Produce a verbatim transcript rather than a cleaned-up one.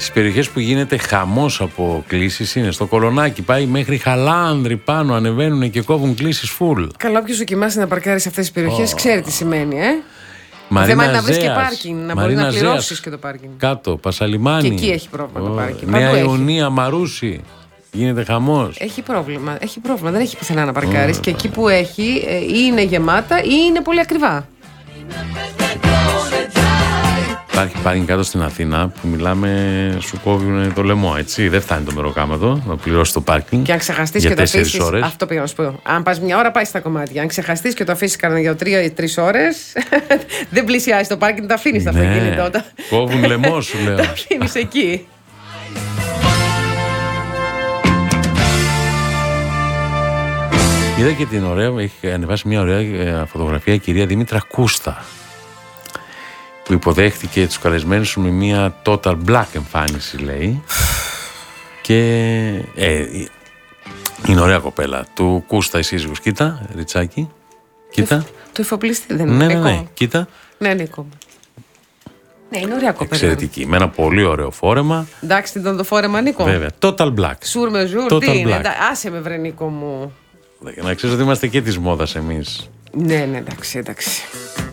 Στις περιοχές που γίνεται χαμός από κλήσεις είναι στο Κολονάκι, πάει μέχρι Χαλάνδρη πάνω, ανεβαίνουν και κόβουν κλήσεις full. Καλά, όποιος δοκιμάσει να παρκάρει σε αυτές τις περιοχές oh. ξέρει τι σημαίνει, ε. Μαρίνα το θέμα είναι να βρεις Ζέας, και πάρκινγκ, να Μαρίνα μπορείς να πληρώσεις Ζέας, και το πάρκινγκ. Κάτω, Πασαλιμάνι. Και εκεί έχει πρόβλημα oh. το πάρκινγκ. Νέα Ιωνία, Μαρούσι. Γίνεται χαμός. Έχει πρόβλημα, έχει πρόβλημα. Δεν έχει πουθενά να παρκάρεις. Oh. Και εκεί που έχει, ή είναι γεμάτα ή είναι πολύ ακριβά. Υπάρχει πάρκινγκ κάτω στην Αθήνα που μιλάμε, σου κόβουν το λαιμό, έτσι. Δεν φτάνει το μεροκάματο να πληρώσει το πάρκινγκ. Και αν ξεχαστείς και το αφήσεις. Αυτό πήγα να σου πω. Αν πας μια ώρα, πάει στα κομμάτια. Αν ξεχαστείς και το αφήσεις κανένα για τρία ή τρεις ώρες, δεν πλησιάζει το πάρκινγκ, τα αφήνεις τα ναι. αυτοκίνητα. Κόβουν λαιμό, σου λέω. Τα αφήνεις εκεί. Είδα και την ωραία, έχει ανεβάσει μια ωραία φωτογραφία η κυρία Δήμητρα Κούστα, που υποδέχτηκε τους καλεσμένους με μια total black εμφάνιση, λέει. Και ε, είναι ωραία κοπέλα. Του Κούστα η σύζυγος. Κοίτα, Ριτσάκι. Κοίτα. Το εφοπλιστή δεν είναι. Ναι, ναι, ναι. Κοίτα. Ναι, Νίκο. Ναι, είναι ωραία κοπέλα. Εξαιρετική. Με ένα πολύ ωραίο φόρεμα. Εντάξει, ήταν το φόρεμα, Νίκο. Βέβαια. Total black. Σουρ με ζουρ. Total τι είναι. black. Άσε με, βρε, Νίκο μου. Να ξέρεις ότι είμαστε και της μόδας εμείς. Ναι, ναι, εντάξει, εντάξει.